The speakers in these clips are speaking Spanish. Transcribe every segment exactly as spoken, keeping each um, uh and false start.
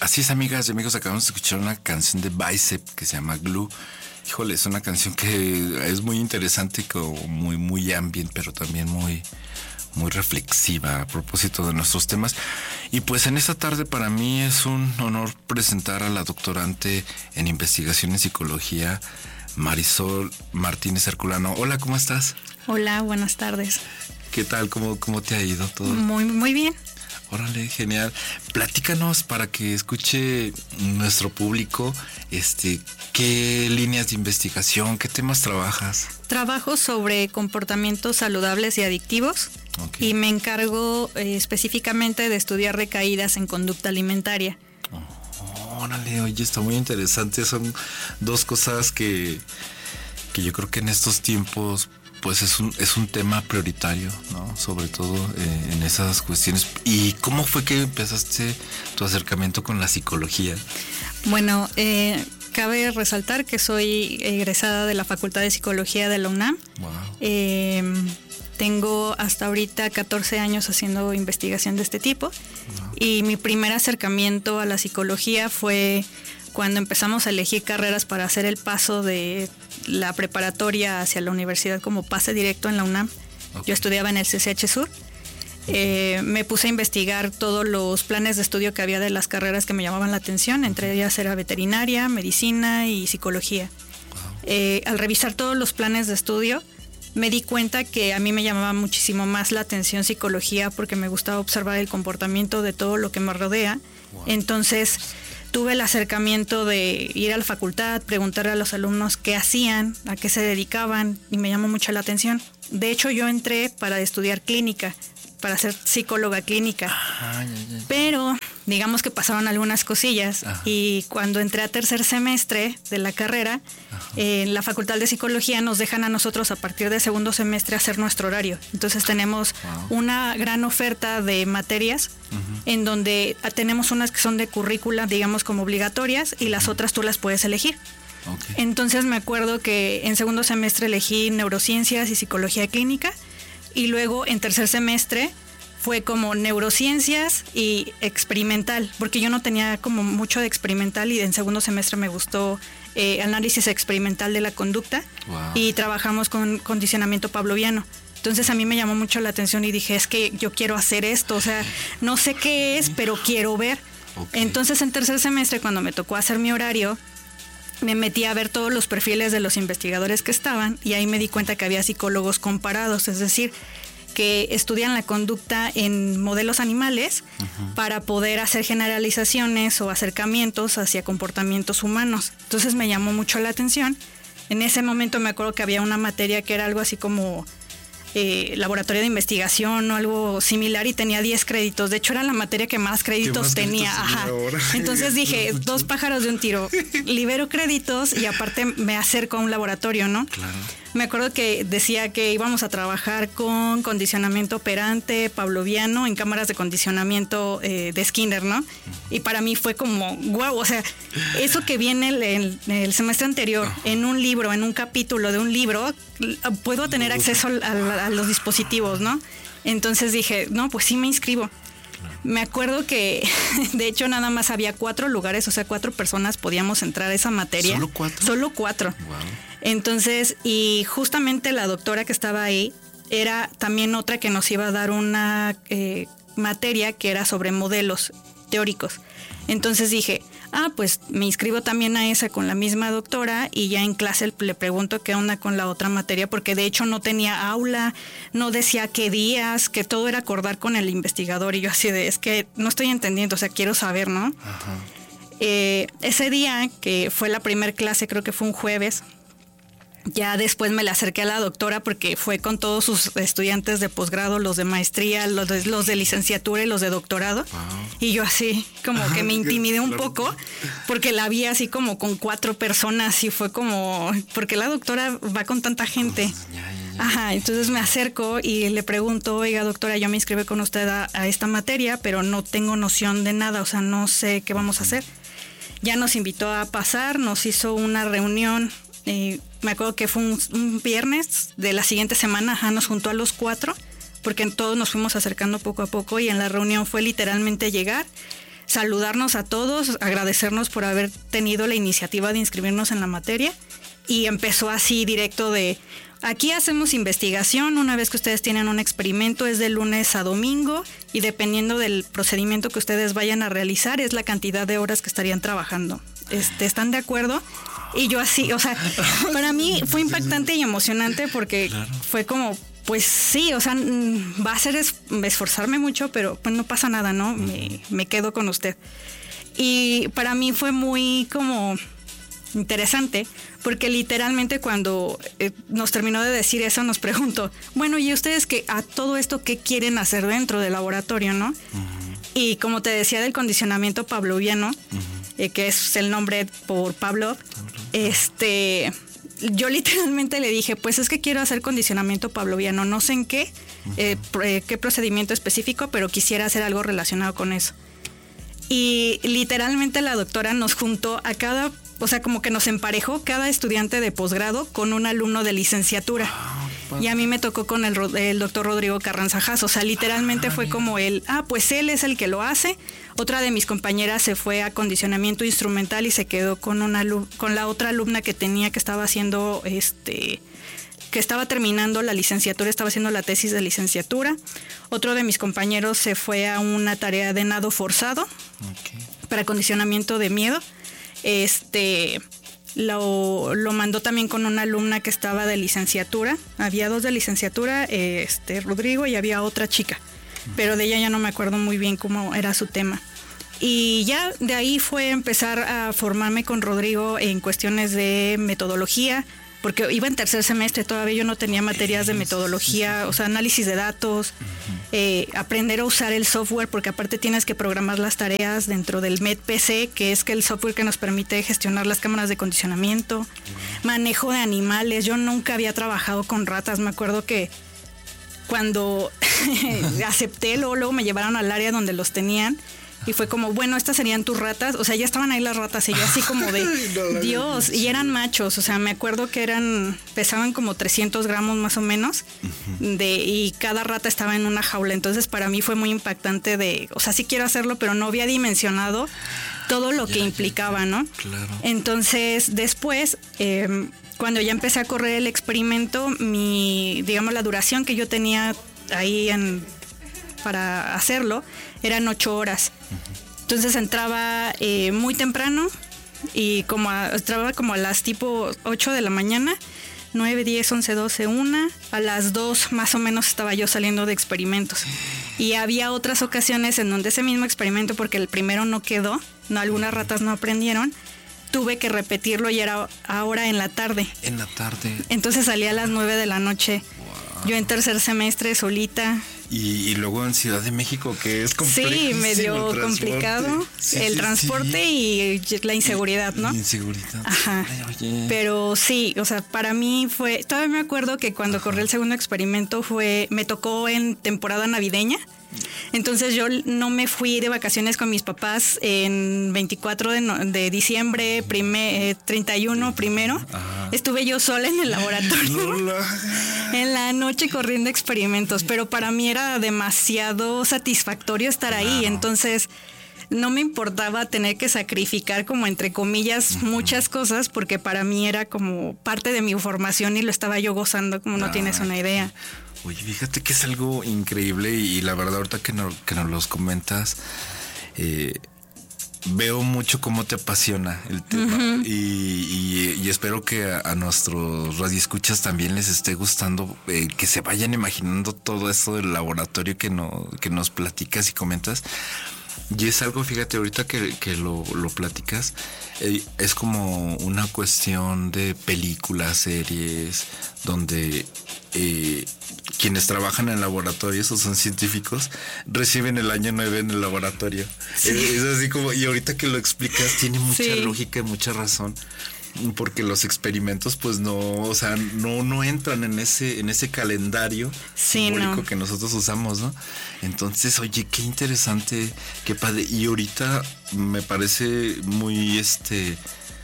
Así es, amigas y amigos, acabamos de escuchar una canción de Bicep que se llama Glue. Híjole, es una canción que es muy interesante, como muy, muy ambient, pero también muy, muy reflexiva a propósito de nuestros temas. Y pues en esta tarde para mí es un honor presentar a la doctorante en investigación en psicología, Marisol Martínez Herculano. Hola, ¿cómo estás? Hola, buenas tardes. ¿Qué tal? ¿Cómo, cómo te ha ido todo? Muy, muy bien. Órale, genial. Platícanos para que escuche nuestro público, este, qué líneas de investigación, qué temas trabajas. Trabajo sobre comportamientos saludables y adictivos. Okay. Y me encargo eh, específicamente de estudiar recaídas en conducta alimentaria. Oh, órale, oye, está muy interesante. Son dos cosas que, que yo creo que en estos tiempos pues es un, es un tema prioritario, ¿no? Sobre todo eh, en esas cuestiones. ¿Y cómo fue que empezaste tu acercamiento con la psicología? Bueno, eh, cabe resaltar que soy egresada de la Facultad de Psicología de la UNAM. Wow. Eh, tengo hasta ahorita catorce años haciendo investigación de este tipo. Wow. Y mi primer acercamiento a la psicología fue cuando empezamos a elegir carreras para hacer el paso de la preparatoria hacia la universidad como pase directo en la UNAM. Okay. Yo estudiaba en el C C H Sur. Eh, me puse a investigar todos los planes de estudio que había de las carreras que me llamaban la atención. Entre ellas era veterinaria, medicina y psicología. Wow. Eh, al revisar todos los planes de estudio, me di cuenta que a mí me llamaba muchísimo más la atención psicología porque me gustaba observar el comportamiento de todo lo que me rodea. Wow. Entonces tuve el acercamiento de ir a la facultad, preguntarle a los alumnos qué hacían, a qué se dedicaban, y me llamó mucho la atención. De hecho, yo entré para estudiar clínica, para ser psicóloga clínica. Ajá, ya, ya. Pero digamos que pasaron algunas cosillas. Ajá. Y cuando entré a tercer semestre de la carrera, eh, en la Facultad de Psicología nos dejan a nosotros a partir del segundo semestre hacer nuestro horario. Entonces tenemos wow. una gran oferta de materias, uh-huh. en donde tenemos unas que son de currícula, digamos como obligatorias, y las uh-huh. otras tú las puedes elegir. Okay. Entonces me acuerdo que en segundo semestre elegí neurociencias y psicología clínica, y luego en tercer semestre fue como neurociencias y experimental, porque yo no tenía como mucho de experimental, y en segundo semestre me gustó eh, análisis experimental de la conducta. Wow. Y trabajamos con condicionamiento pavloviano. Entonces a mí me llamó mucho la atención y dije, es que yo quiero hacer esto, o sea, no sé qué es, pero quiero ver. Okay. Entonces en tercer semestre, cuando me tocó hacer mi horario, me metí a ver todos los perfiles de los investigadores que estaban, y ahí me di cuenta que había psicólogos comparados, es decir, que estudian la conducta en modelos animales uh-huh. para poder hacer generalizaciones o acercamientos hacia comportamientos humanos. Entonces me llamó mucho la atención. En ese momento me acuerdo que había una materia que era algo así como Eh, laboratorio de investigación o algo similar, y tenía diez créditos. De hecho, era la materia que más créditos más tenía. Créditos Ajá. Entonces dije, dos pájaros de un tiro. Libero créditos y aparte me acerco a un laboratorio, ¿no? Claro. Me acuerdo que decía que íbamos a trabajar con condicionamiento operante pavloviano en cámaras de condicionamiento eh, de Skinner, ¿no? Y para mí fue como, wow, o sea, eso que viene el, el, el semestre anterior uh-huh. en un libro, en un capítulo de un libro, puedo tener acceso a, a, a los dispositivos, ¿no? Entonces dije, no, pues sí me inscribo. Me acuerdo que de hecho nada más había cuatro lugares, o sea, cuatro personas podíamos entrar a esa materia. ¿Solo cuatro? Solo cuatro. Wow. Entonces, y justamente la doctora que estaba ahí era también otra que nos iba a dar una eh, materia que era sobre modelos teóricos. Entonces dije, ah, pues me inscribo también a esa con la misma doctora, y ya en clase le pregunto qué onda con la otra materia, porque de hecho no tenía aula, no decía qué días, que todo era acordar con el investigador, y yo así de, es que no estoy entendiendo, o sea, quiero saber, ¿no? Ajá. Eh, ese día, que fue la primer clase, creo que fue un jueves, ya después me le acerqué a la doctora porque fue con todos sus estudiantes de posgrado, los de maestría, los de, los de licenciatura y los de doctorado. Wow. Y yo así como que me intimidé un poco porque la vi así como con cuatro personas, y fue como, porque la doctora va con tanta gente. Ajá, entonces me acerco y le pregunto, oiga doctora, yo me inscribí con usted a, a esta materia, pero no tengo noción de nada, o sea, no sé qué vamos a hacer. Ya nos invitó a pasar, nos hizo una reunión. Eh, me acuerdo que fue un, un viernes de la siguiente semana, ajá, nos juntó a los cuatro, porque todos nos fuimos acercando poco a poco, y en la reunión fue literalmente llegar, saludarnos a todos, agradecernos por haber tenido la iniciativa de inscribirnos en la materia, y empezó así directo de: aquí hacemos investigación, una vez que ustedes tienen un experimento es de lunes a domingo y dependiendo del procedimiento que ustedes vayan a realizar es la cantidad de horas que estarían trabajando. Este, ¿están de acuerdo? Y yo así, o sea, para mí fue impactante y emocionante porque claro. fue como, pues sí, o sea, va a ser es, esforzarme mucho, pero pues no pasa nada, ¿no? Me, me quedo con usted. Y para mí fue muy como interesante, porque literalmente cuando eh, nos terminó de decir eso, nos preguntó, bueno, ¿y ustedes qué, a todo esto qué quieren hacer dentro del laboratorio, no? Uh-huh. Y como te decía del condicionamiento pavloviano, uh-huh. eh, que es el nombre por Pavlov, uh-huh. este, yo literalmente le dije, pues es que quiero hacer condicionamiento pavloviano, no sé en qué, uh-huh. eh, eh, qué procedimiento específico, pero quisiera hacer algo relacionado con eso. Y literalmente la doctora nos juntó a cada, o sea, como que nos emparejó cada estudiante de posgrado con un alumno de licenciatura. Ah, y a mí me tocó con el, el doctor Rodrigo Carranza Haas. O sea, literalmente ah, fue mira. como él, ah, pues él es el que lo hace. Otra de mis compañeras se fue a acondicionamiento instrumental y se quedó con una con la otra alumna que tenía, que estaba haciendo, este, que estaba terminando la licenciatura, estaba haciendo la tesis de licenciatura. Otro de mis compañeros se fue a una tarea de nado forzado, okay. para acondicionamiento de miedo. Este lo, lo mandó también con una alumna que estaba de licenciatura. Había dos de licenciatura, este Rodrigo, y había otra chica, pero de ella ya no me acuerdo muy bien cómo era su tema. Y ya de ahí fue empezar a formarme con Rodrigo en cuestiones de metodología, porque iba en tercer semestre, todavía yo no tenía materias de metodología, o sea, análisis de datos, uh-huh. eh, aprender a usar el software, porque aparte tienes que programar las tareas dentro del M E D P C, que es que el software que nos permite gestionar las cámaras de condicionamiento, uh-huh. manejo de animales. Yo nunca había trabajado con ratas, me acuerdo que cuando acepté, luego, luego me llevaron al área donde los tenían. Y fue como, bueno, estas serían tus ratas. O sea, ya estaban ahí las ratas y yo así como de, no, Dios. Y eran machos, o sea, me acuerdo que eran, pesaban como trescientos gramos más o menos. Uh-huh. de Y cada rata estaba en una jaula. Entonces para mí fue muy impactante de, o sea, sí quiero hacerlo, pero no había dimensionado todo lo ya, que implicaba, ya, ¿no? Claro. Entonces después, eh, cuando ya empecé a correr el experimento, mi, digamos, la duración que yo tenía ahí en... para hacerlo, eran ocho horas. Uh-huh. Entonces entraba eh, muy temprano y como a, entraba como a las tipo ocho de la mañana, nueve, diez, once, doce, una, a las dos más o menos estaba yo saliendo de experimentos. Y había otras ocasiones en donde ese mismo experimento, porque el primero no quedó, no, algunas ratas no aprendieron, tuve que repetirlo y era ahora en la tarde. En la tarde. Entonces salía a las nueve de la noche. Wow. Yo en tercer semestre solita. Y, y luego en Ciudad de México, que es complicado. Sí, medio complicado sí, el sí, transporte sí. y la inseguridad, ¿no? Inseguridad. Ajá. Ay, oye. Pero sí, o sea, para mí fue, todavía me acuerdo que cuando Ajá. corrí el segundo experimento fue, me tocó en temporada navideña. Entonces yo no me fui de vacaciones con mis papás en veinticuatro de, no, de diciembre, primer, eh, treinta y uno, primero. Ajá. Estuve yo sola en el laboratorio no en la noche corriendo experimentos, pero para mí era demasiado satisfactorio estar ahí, claro. Entonces no me importaba tener que sacrificar, como entre comillas, uh-huh. muchas cosas, porque para mí era como parte de mi formación y lo estaba yo gozando como no Ay. tienes una idea. Oye, fíjate que es algo increíble y la verdad ahorita que, no, que nos los comentas, eh, veo mucho cómo te apasiona el tema uh-huh. y, y, y espero que a, a nuestros radioescuchas también les esté gustando, eh, que se vayan imaginando todo esto del laboratorio que, no, que nos platicas y comentas. Y es algo, fíjate, ahorita que, que lo, lo platicas, eh, es como una cuestión de películas, series, donde eh, quienes trabajan en laboratorios o son científicos reciben el año nueve en el laboratorio. Sí. Eh, es así como, y ahorita que lo explicas tiene mucha sí. lógica y mucha razón. Porque los experimentos pues no, o sea, no, no entran en ese, en ese calendario sí, simbólico no. que nosotros usamos, ¿no? Entonces, oye, qué interesante, qué padre. Y ahorita me parece muy este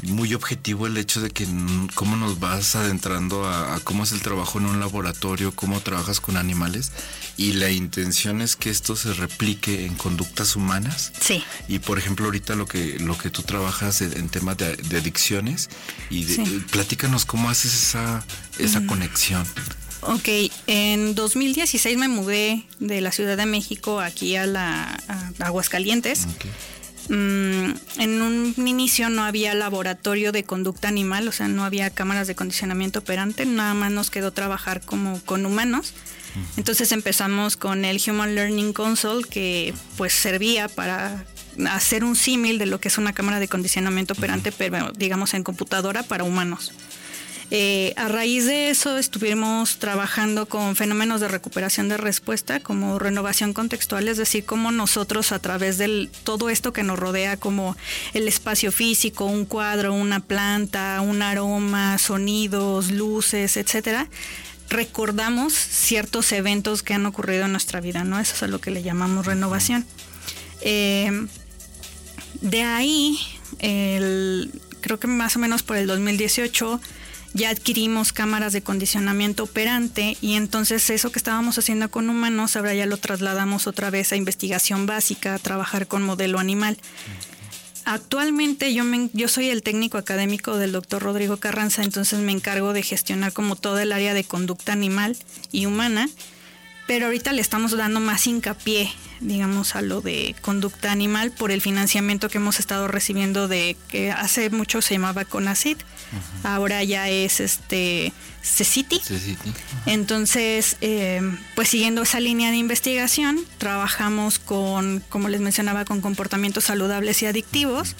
muy objetivo el hecho de que mm, cómo nos vas adentrando a, a cómo es el trabajo en un laboratorio, cómo trabajas con animales, y la intención es que esto se replique en conductas humanas. Sí. Y por ejemplo ahorita lo que lo que tú trabajas en, en temas de, de adicciones, y de, sí. platícanos cómo haces esa, esa mm. conexión. Ok, en dos mil dieciséis me mudé de la Ciudad de México aquí a, la, a Aguascalientes. Okay. Mm, en un inicio no había laboratorio de conducta animal, o sea, no había cámaras de condicionamiento operante, nada más nos quedó trabajar como con humanos. Uh-huh. Entonces empezamos con el Human Learning Console, que pues servía para hacer un símil de lo que es una cámara de condicionamiento operante, uh-huh. pero digamos en computadora para humanos. Eh, a raíz de eso estuvimos trabajando con fenómenos de recuperación de respuesta como renovación contextual, es decir, cómo nosotros a través de todo esto que nos rodea, como el espacio físico, un cuadro, una planta, un aroma, sonidos, luces, etcétera, recordamos ciertos eventos que han ocurrido en nuestra vida, ¿no? Eso es a lo que le llamamos renovación. Eh, de ahí, el, creo que más o menos por el dos mil dieciocho, ya adquirimos cámaras de condicionamiento operante, y entonces eso que estábamos haciendo con humanos ahora ya lo trasladamos otra vez a investigación básica, a trabajar con modelo animal. Actualmente yo, me, yo soy el técnico académico del doctor Rodrigo Carranza, entonces me encargo de gestionar como todo el área de conducta animal y humana, pero ahorita le estamos dando más hincapié, digamos, a lo de conducta animal por el financiamiento que hemos estado recibiendo de que hace mucho se llamaba CONACYT, uh-huh. ahora ya es este CECITI. CECITI. Entonces, eh, pues siguiendo esa línea de investigación, trabajamos con, como les mencionaba, con comportamientos saludables y adictivos,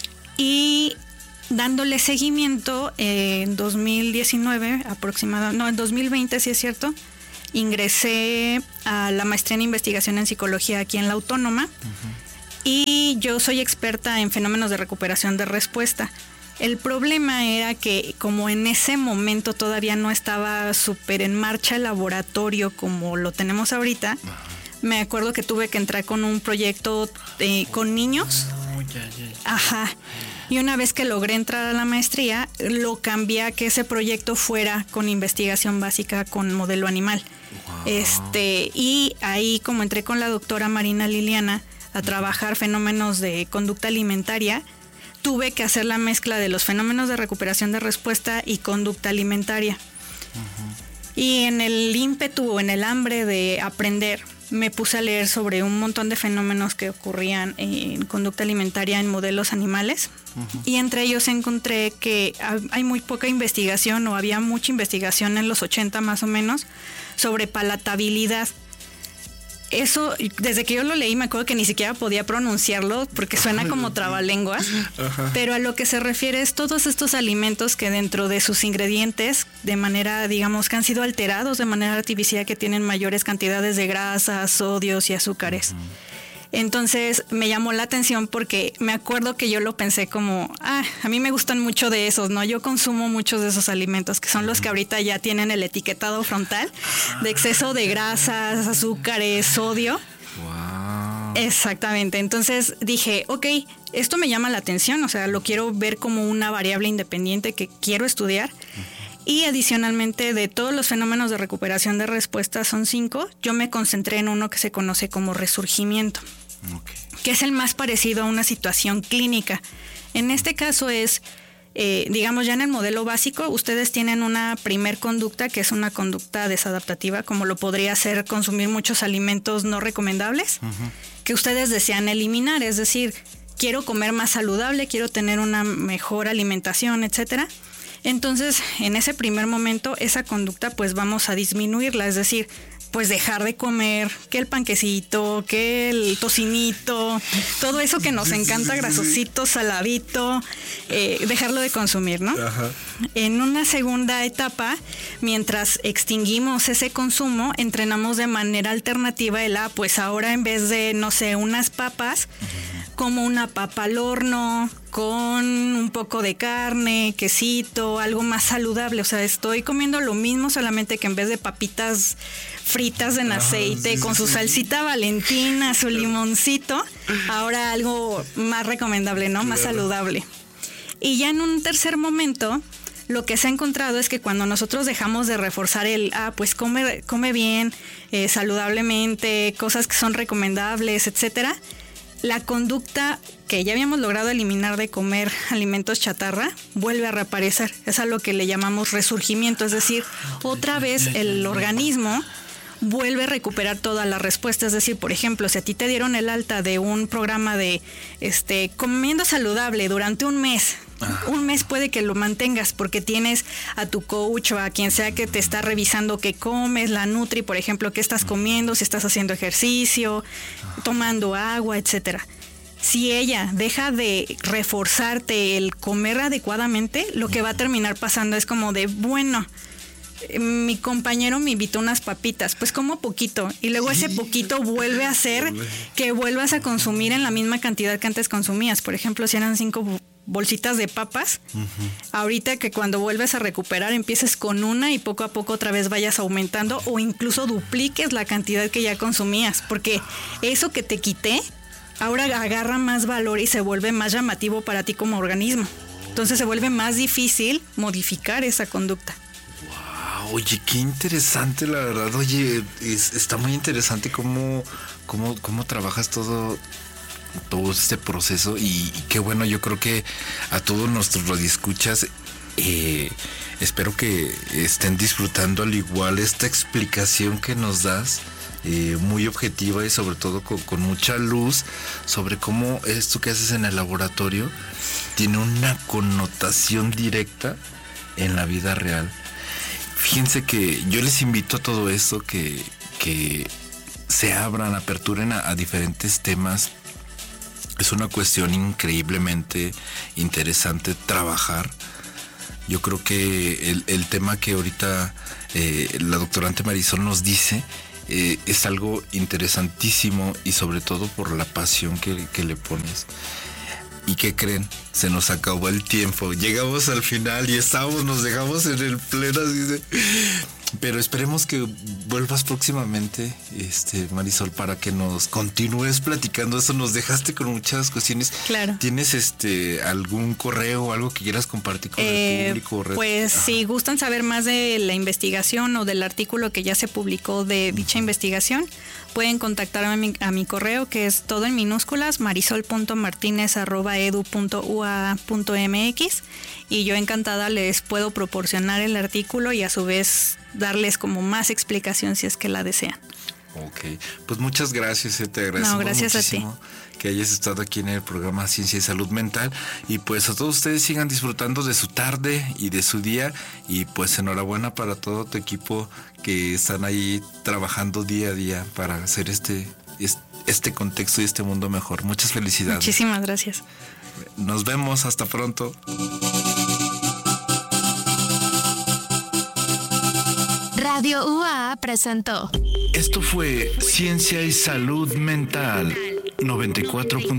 y dándole seguimiento eh, en dos mil diecinueve aproximadamente, no, en dos mil veinte, sí es cierto, ingresé a la maestría en investigación en psicología aquí en la Autónoma, uh-huh. y yo soy experta en fenómenos de recuperación de respuesta. El problema era que como en ese momento todavía no estaba súper en marcha el laboratorio como lo tenemos ahorita, uh-huh. me acuerdo que tuve que entrar con un proyecto eh, con niños. Oh, ya, ya, ya. Ajá. Y una vez que logré entrar a la maestría, lo cambié a que ese proyecto fuera con investigación básica con modelo animal. Wow. Este, y ahí, como entré con la doctora Marina Liliana a trabajar fenómenos de conducta alimentaria, tuve que hacer la mezcla de los fenómenos de recuperación de respuesta y conducta alimentaria. Uh-huh. Y en el ímpetu o en el hambre de aprender, me puse a leer sobre un montón de fenómenos que ocurrían en conducta alimentaria en modelos animales. Uh-huh. Y entre ellos encontré que hay muy poca investigación, o había mucha investigación en los ochenta más o menos, sobre palatabilidad. Eso, desde que yo lo leí, me acuerdo que ni siquiera podía pronunciarlo porque suena como trabalenguas. Ajá. Pero a lo que se refiere es todos estos alimentos que dentro de sus ingredientes, de manera, digamos, que han sido alterados de manera artificial, que tienen mayores cantidades de grasas, sodios y azúcares. Uh-huh. Entonces me llamó la atención porque me acuerdo que yo lo pensé como, ah, a mí me gustan mucho de esos, ¿no? Yo consumo muchos de esos alimentos, que son los que ahorita ya tienen el etiquetado frontal de exceso de grasas, azúcares, sodio. Wow. Exactamente. Entonces dije, ok, esto me llama la atención, o sea, lo quiero ver como una variable independiente que quiero estudiar. Y adicionalmente, de todos los fenómenos de recuperación de respuesta, son cinco, yo me concentré en uno que se conoce como resurgimiento, okay. que es el más parecido a una situación clínica. En este caso es, eh, digamos, ya en el modelo básico, ustedes tienen una primer conducta, que es una conducta desadaptativa, como lo podría ser consumir muchos alimentos no recomendables, uh-huh. que ustedes desean eliminar, es decir, quiero comer más saludable, quiero tener una mejor alimentación, etcétera. Entonces, en ese primer momento, esa conducta pues vamos a disminuirla, es decir, pues dejar de comer que el panquecito, que el tocinito, todo eso que nos encanta, grasosito, saladito, eh, dejarlo de consumir, ¿no? Ajá. En una segunda etapa, mientras extinguimos ese consumo, entrenamos de manera alternativa el, ah, pues ahora en vez de, no sé, unas papas, como una papa al horno, con un poco de carne, quesito, algo más saludable. O sea, estoy comiendo lo mismo, solamente que en vez de papitas fritas en aceite, ah, sí, con su salsita Valentina, su limoncito, ahora algo más recomendable, ¿no? Claro. Más saludable. Y ya en un tercer momento, lo que se ha encontrado es que cuando nosotros dejamos de reforzar el, ah, pues come, come bien, eh, saludablemente, cosas que son recomendables, etcétera, la conducta que ya habíamos logrado eliminar de comer alimentos chatarra vuelve a reaparecer. Es a lo que le llamamos resurgimiento, es decir, otra vez el organismo vuelve a recuperar toda la respuesta. Es decir, por ejemplo, si a ti te dieron el alta de un programa de este comiendo saludable durante un mes, un mes puede que lo mantengas porque tienes a tu coach o a quien sea que te está revisando qué comes, la Nutri, por ejemplo, qué estás comiendo, si estás haciendo ejercicio, tomando agua, etcétera. Si ella deja de reforzarte el comer adecuadamente, lo que va a terminar pasando es como de, bueno, mi compañero me invitó unas papitas, pues como poquito, y luego ese poquito vuelve a hacer que vuelvas a consumir en la misma cantidad que antes consumías. Por ejemplo, si eran cinco bolsitas de papas, uh-huh. ahorita que cuando vuelves a recuperar empieces con una y poco a poco otra vez vayas aumentando o incluso dupliques la cantidad que ya consumías, porque eso que te quité ahora agarra más valor y se vuelve más llamativo para ti como organismo. Entonces se vuelve más difícil modificar esa conducta. Oye, qué interesante, la verdad. Oye, es, está muy interesante cómo, cómo, cómo trabajas todo, todo este proceso y, y qué bueno, yo creo que a todos nuestros radioescuchas eh, espero que estén disfrutando al igual esta explicación que nos das, eh, muy objetiva y sobre todo con, con mucha luz sobre cómo esto que haces en el laboratorio tiene una connotación directa en la vida real. Fíjense que yo les invito a todo esto, que, que se abran, aperturen a, a diferentes temas. Es una cuestión increíblemente interesante trabajar. Yo creo que el, el tema que ahorita eh, la doctorante Marisol nos dice eh, es algo interesantísimo y sobre todo por la pasión que, que le pones. ¿Y qué creen? Se nos acabó el tiempo. Llegamos al final y estábamos, nos dejamos en el pleno. Así de... Pero esperemos que vuelvas próximamente, este, Marisol, para que nos continúes platicando eso. Nos dejaste con muchas cuestiones. Claro. ¿Tienes este algún correo o algo que quieras compartir con eh, el público? Pues Ajá. si gustan saber más de la investigación o del artículo que ya se publicó de dicha uh-huh. investigación, pueden contactarme a mi, a mi correo, que es todo en minúsculas, marisol punto martinez arroba edu punto u a punto m x, y yo encantada les puedo proporcionar el artículo y a su vez darles como más explicación si es que la desean. Ok, pues muchas gracias, eh, te agradezco no, gracias muchísimo a ti. Que hayas estado aquí en el programa Ciencia y Salud Mental, y pues a todos ustedes sigan disfrutando de su tarde y de su día, y pues enhorabuena para todo tu equipo que están ahí trabajando día a día para hacer este, este contexto y este mundo mejor. Muchas felicidades. Muchísimas gracias. Nos vemos, hasta pronto. Radio U A A presentó. Esto fue Ciencia y Salud Mental noventa y cuatro punto